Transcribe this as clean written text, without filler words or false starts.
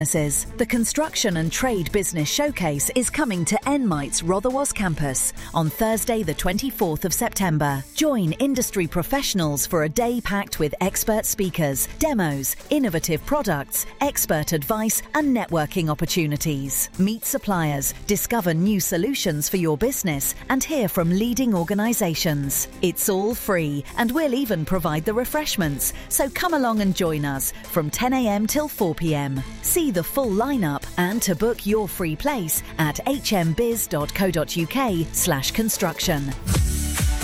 The Construction and Trade Business Showcase is coming to Enmite's Rotherwas campus on Thursday the 24th of September. Join industry professionals for a day packed with expert speakers, demos, innovative products, expert advice and networking opportunities. Meet suppliers, discover new solutions for your business and hear from leading organisations. It's all free and we'll even provide the refreshments, so come along and join us from 10 a.m. till 4 p.m. See the full lineup and to book your free place at hmbiz.co.uk/construction.